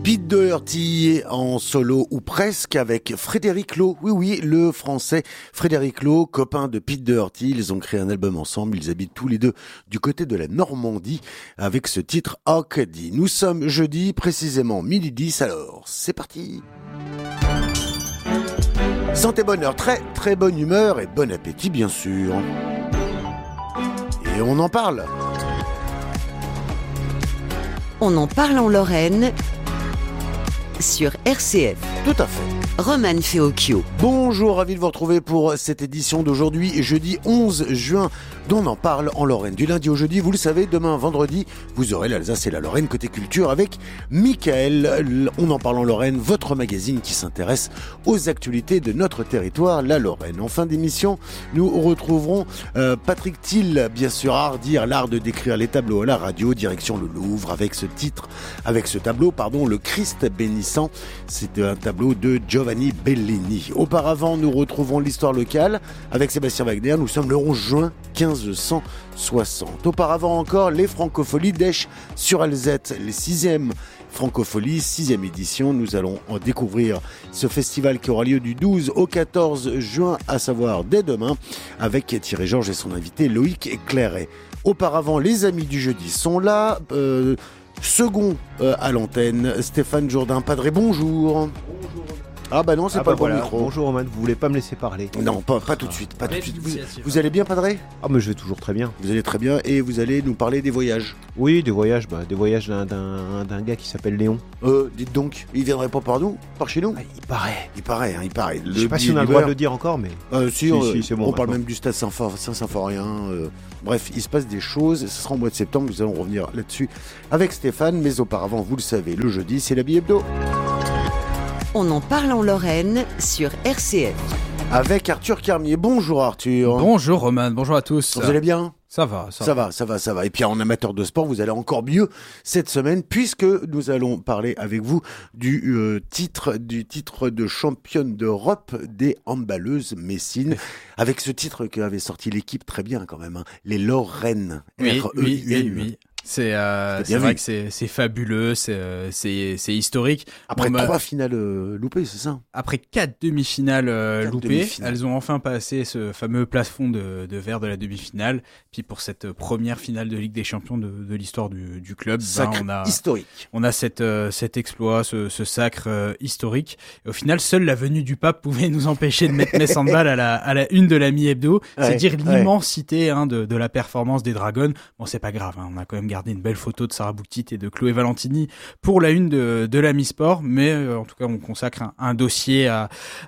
Pete Doherty en solo ou presque avec Frédéric Lo. Oui, le français Frédéric Lo, copain de Pete Doherty. Ils ont créé un album ensemble. Ils habitent tous les deux du côté de la Normandie avec ce titre Acadie. Nous sommes jeudi, précisément 12h10. Alors, c'est parti. Santé, bonheur, très bonne humeur et bon appétit bien sûr. Et on en parle. On en parle en Lorraine sur RCF. Tout à fait. Roman Feocchio. Bonjour, ravi de vous retrouver pour cette édition d'aujourd'hui, jeudi 11 juin, dont on en parle en Lorraine. Du lundi au jeudi, vous le savez, demain vendredi, vous aurez l'Alsace et la Lorraine côté culture avec Michael. On en parle en Lorraine, votre magazine qui s'intéresse aux actualités de notre territoire, la Lorraine. En fin d'émission, nous retrouverons Patrick Thiel, bien sûr, l'art de décrire les tableaux à la radio, direction le Louvre, avec ce tableau, le Christ bénissant. C'est un tableau de Giovanni Bellini. Auparavant, nous retrouvons l'histoire locale avec Sébastien Wagner. Nous sommes le 11 juin 1560. Auparavant encore, les Francopholies d'Esch sur Alzette, les 6e Francopholies, 6e édition. Nous allons en découvrir ce festival qui aura lieu du 12 au 14 juin, à savoir dès demain, avec Thierry Georges et son invité Loïc Clairet. Auparavant, les amis du jeudi sont là. Second à l'antenne, Stéphane Jourdain. Padré, bonjour. Ah bah non, c'est pas le bon micro. Bonjour Roman, vous voulez pas me laisser parler? Non, pas tout de suite. Vous allez bien, Padré? Ah mais je vais toujours très bien. Vous allez très bien et vous allez nous parler des voyages. Oui, des voyages d'un gars qui s'appelle Léon. Dites donc, il viendrait pas par chez nous? Il paraît. Il paraît. Je sais pas si on a le droit de le dire encore, mais... Si, c'est bon. On parle même du stade Saint-Symphorien. Bref, il se passe des choses. Ce sera au mois de septembre, nous allons revenir là-dessus avec Stéphane. Mais auparavant, vous le savez, le jeudi, c'est la Bi-Hebdo. On en parle en Lorraine sur RCF. Avec Arthur Carmier. Bonjour Arthur. Bonjour Roman, bonjour à tous. Vous allez bien? Ça va. Et puis en amateur de sport, vous allez encore mieux cette semaine puisque nous allons parler avec vous du titre de championne d'Europe des handballeuses messines. Avec ce titre qu'avait sorti l'équipe très bien quand même, hein, les Lorraines. Oui. C'est vrai que c'est fabuleux, c'est historique. Après 3 finales loupées, c'est ça? Après 4 demi-finales loupées, elles ont enfin passé ce fameux plafond de verre de la demi-finale. Puis pour cette première finale de Ligue des Champions de l'histoire du club, historique. On a cet exploit, ce sacre historique. Et au final, seule la venue du pape pouvait nous empêcher de mettre Metz Handball à la une de la mi-hebdo. C'est dire l'immensité de la performance des Dragons. Bon, c'est pas grave, hein, on a quand même gardé une belle photo de Sarah Bouktit et de Chloé Valentini pour la une de la mi-sport, mais en tout cas on consacre un dossier à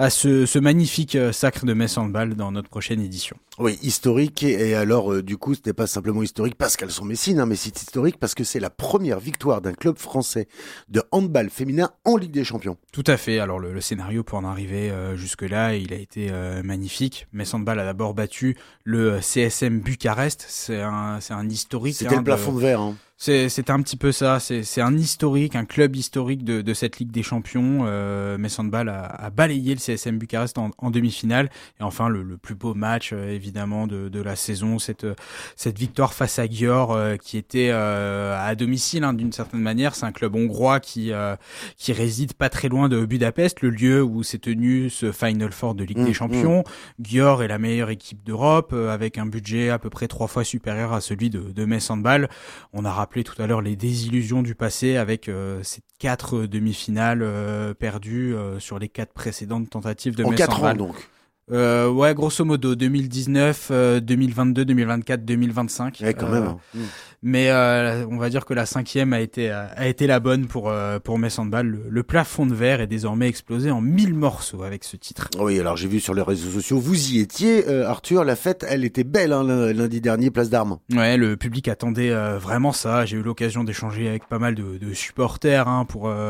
ce magnifique sacre de Metz Handball dans notre prochaine édition. Oui, historique, et alors du coup c'était pas simplement historique parce qu'elles sont messines, hein, mais c'est historique parce que c'est la première victoire d'un club français de handball féminin en Ligue des Champions. Tout à fait, alors le scénario pour en arriver jusque-là, il a été magnifique. Metz Handball a d'abord battu le CSM Bucarest, c'est un historique. C'était le plafond de verre, hein. C'est un petit peu ça, c'est un club historique de cette Ligue des Champions. Metz Handball a balayé le CSM Bucarest en demi-finale. Et enfin, le plus beau match, évidemment, de la saison, cette victoire face à Győr, qui était à domicile, hein, d'une certaine manière. C'est un club hongrois qui réside pas très loin de Budapest, le lieu où s'est tenu ce Final Four de Ligue des Champions. Győr est la meilleure équipe d'Europe, avec un budget à peu près 3 fois supérieur à celui de Metz Handball. On a rappelé tout à l'heure les désillusions du passé avec ces 4 demi-finales perdues sur les 4 précédentes tentatives de Metz Handball. En 4 ans donc. Ouais, grosso modo 2019, 2022, 2024, 2025. Ouais, quand même. Mais on va dire que la 5e a été la bonne pour Metz Handball. Le plafond de verre est désormais explosé en 1000 morceaux avec ce titre. Oui, alors j'ai vu sur les réseaux sociaux, vous y étiez, Arthur. La fête, elle était belle, hein, lundi dernier, place d'Armes. Ouais, le public attendait vraiment ça. J'ai eu l'occasion d'échanger avec pas mal de supporters, hein,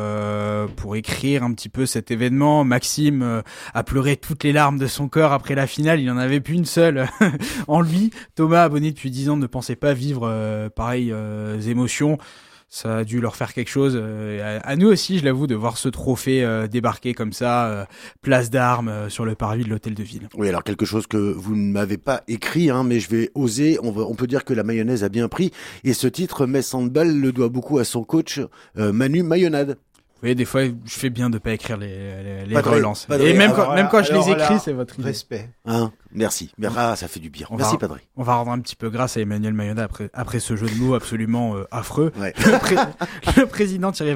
pour écrire un petit peu cet événement. Maxime a pleuré toutes les larmes de son corps après la finale. Il n'y en avait plus une seule en lui. Thomas, abonné depuis 10 ans, ne pensait pas vivre pareilles émotions. Ça a dû leur faire quelque chose. À nous aussi, je l'avoue, de voir ce trophée débarquer comme ça, place d'Armes, sur le parvis de l'hôtel de ville. Oui, alors quelque chose que vous ne m'avez pas écrit, hein, mais je vais oser. On peut dire que la mayonnaise a bien pris. Et ce titre, Metz Handball, le doit beaucoup à son coach Manu Mayonade. voyez, des fois, je fais bien de pas écrire les Pas de ré- relances. pas de Et ré- même alors quand je les alors écris, là, c'est votre idée. Respect. Hein, merci. Ah, ça fait du bien. On Merci, va- Padré. On va rendre un petit peu grâce à Emmanuel Mayonnaise après ce jeu de mots absolument affreux. Ouais. Le président Thierry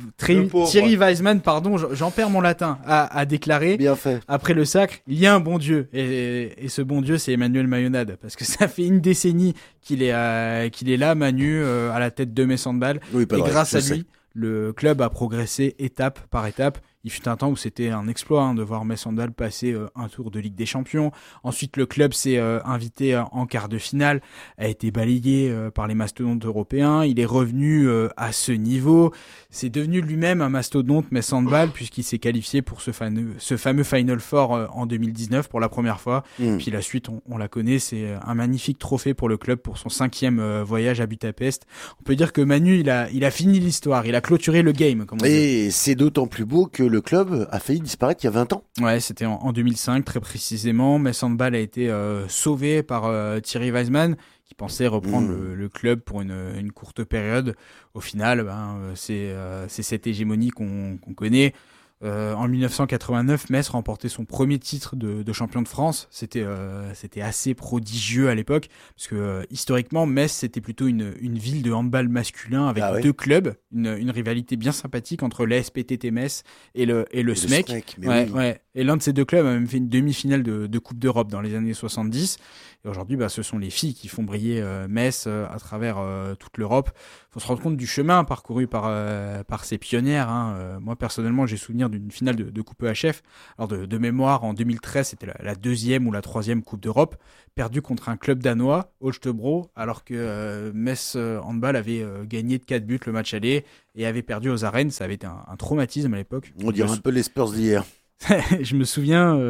Weissman, pardon, j'en perds mon latin, a déclaré Bien fait. après le sacre, il y a un bon Dieu. Et ce bon Dieu, c'est Emmanuel Mayonnaise. Parce que ça fait une décennie qu'il est là, Manu, à la tête de Metz Handball. Oui, Et Padré, grâce je à sais. lui, le club a progressé étape par étape. Il fut un temps où c'était un exploit de voir Metz Handball passer un tour de Ligue des Champions. Ensuite, le club s'est invité en quart de finale, a été balayé par les mastodontes européens. Il est revenu à ce niveau. C'est devenu lui-même un mastodonte Metz Handball puisqu'il s'est qualifié pour ce fameux Final Four en 2019 pour la première fois. Puis la suite, on la connaît, c'est un magnifique trophée pour le club pour son 5e voyage à Budapest. On peut dire que Manu, il a fini l'histoire, il a clôturé le game, comme on dit. Et c'est d'autant plus beau que le club a failli disparaître il y a 20 ans. Ouais, c'était en 2005, très précisément. Metz Handball a été sauvé par Thierry Weissman, qui pensait reprendre le club pour une courte période. Au final, c'est cette hégémonie qu'on connaît. En 1989, Metz remportait son premier titre de champion de France. C'était assez prodigieux à l'époque, parce que historiquement, Metz c'était plutôt une ville de handball masculin avec deux clubs, une rivalité bien sympathique entre l'ASPTT Metz et le SMEC. Ouais. Et l'un de ces deux clubs a même fait une demi-finale de Coupe d'Europe dans les années 70. Et aujourd'hui, ce sont les filles qui font briller Metz à travers toute l'Europe. Faut se rendre compte du chemin parcouru par ces pionnières. Moi, personnellement, j'ai souvenir d'une finale de Coupe EHF. Alors, de mémoire, en 2013, c'était la 2e ou la 3e Coupe d'Europe, perdue contre un club danois, Holstebro, alors que Metz Handball avait gagné de 4 buts le match aller et avait perdu aux arènes. Ça avait été un traumatisme à l'époque. On dirait un peu les Spurs d'hier. Je me souviens,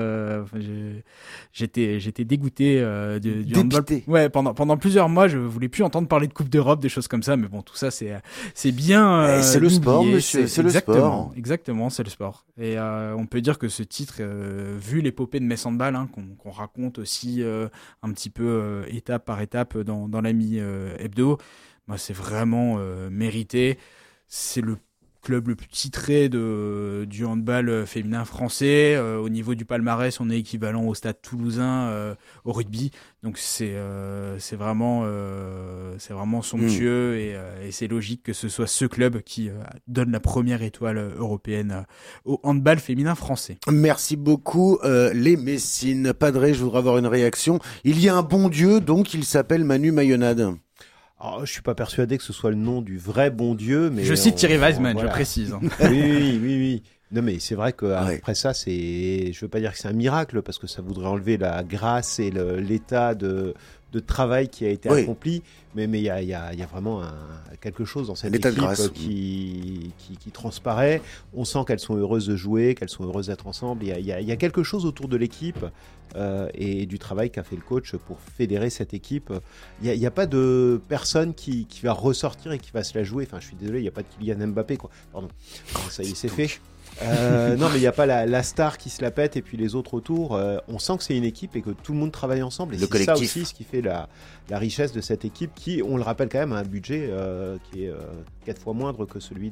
j'étais dégoûté du handball. Ouais, pendant plusieurs mois, je voulais plus entendre parler de Coupe d'Europe, des choses comme ça. Mais bon, tout ça, c'est bien. C'est le sport, monsieur. C'est le sport. Exactement, c'est le sport. Et on peut dire que ce titre, vu l'épopée de Metz Handball, qu'on raconte aussi un petit peu étape par étape dans l'ami hebdo, c'est vraiment mérité. C'est le club le plus titré du handball féminin français. Au niveau du palmarès, on est équivalent au Stade Toulousain au rugby. Donc c'est vraiment somptueux et c'est logique que ce soit ce club qui donne la première étoile européenne au handball féminin français. Merci beaucoup les Messines. Padré, je voudrais avoir une réaction. Il y a un bon Dieu, donc il s'appelle Manu Mayonnaise. Alors, je suis pas persuadé que ce soit le nom du vrai bon Dieu, mais je cite Thierry Weissman, je précise. Oui. Non, mais c'est vrai qu'après ça, je veux pas dire que c'est un miracle, parce que ça voudrait enlever la grâce et l'état de travail qui a été accompli, mais il y a vraiment quelque chose dans cette équipe qui transparaît. On sent qu'elles sont heureuses de jouer, qu'elles sont heureuses d'être ensemble. Il y a quelque chose autour de l'équipe et du travail qu'a fait le coach pour fédérer cette équipe. Il n'y a pas de personne qui va ressortir et qui va se la jouer. Enfin, je suis désolé, il n'y a pas de Kylian Mbappé, quoi. Pardon, ça y est, c'est fait. Non, mais il n'y a pas la star qui se la pète et puis les autres autour. On sent que c'est une équipe et que tout le monde travaille ensemble. Et c'est collectif. Ça aussi ce qui fait la richesse de cette équipe qui, on le rappelle quand même, a un budget qui est 4 fois moindre que celui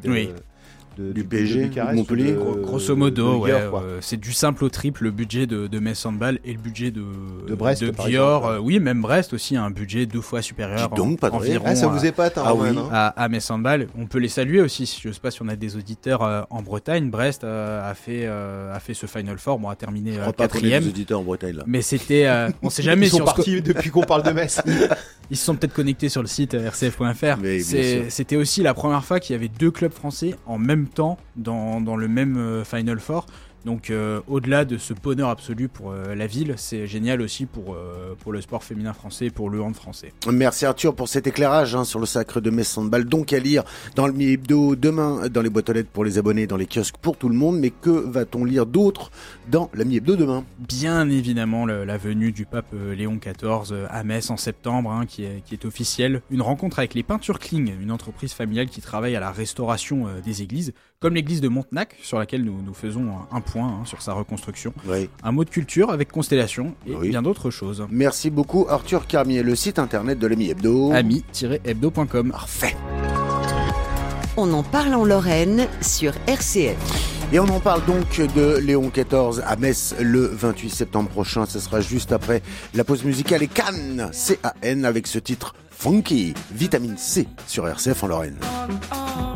du PSG, de Montpellier. Grosso modo, c'est du simple au triple le budget de Metz Handball et le budget de Brest, de Gior. Oui, même Brest aussi a un budget 2 fois supérieur. Environ, ça vous épate, à Metz Handball. On peut les saluer aussi. Je ne sais pas si on a des auditeurs en Bretagne. Brest a fait ce Final Four. Bon, a terminé 4e. Des auditeurs en Bretagne là. Mais c'était, on sait jamais. Ils sont partis depuis qu'on parle de Metz. Ils se sont peut-être connectés sur le site rcf.fr. C'était aussi la première fois qu'il y avait 2 clubs français en même temps dans le même Final Four. Donc au-delà de ce bonheur absolu pour la ville, c'est génial aussi pour le sport féminin français et pour le hand français. Merci Arthur pour cet éclairage sur le sacre de Metz Handball. Donc à lire dans le Mi-Hebdo demain, dans les boîtes aux lettres pour les abonnés, dans les kiosques pour tout le monde. Mais que va-t-on lire d'autre dans la Mi-Hebdo demain ? Bien évidemment la venue du pape Léon XIV à Metz en septembre, qui est officielle. Une rencontre avec les Peintures Kling, une entreprise familiale qui travaille à la restauration des églises, comme l'église de Montenac, sur laquelle nous faisons un point sur sa reconstruction. Oui. Un mot de culture avec Constellation et bien d'autres choses. Merci beaucoup Arthur Carmier. Le site internet de l'Ami Hebdo. ami-hebdo.com. Parfait. On en parle en Lorraine sur RCF. Et on en parle donc de Léon XIV à Metz le 28 septembre prochain. Ce sera juste après la pause musicale et Cannes, C-A-N, avec ce titre Funky, vitamine C sur RCF en Lorraine.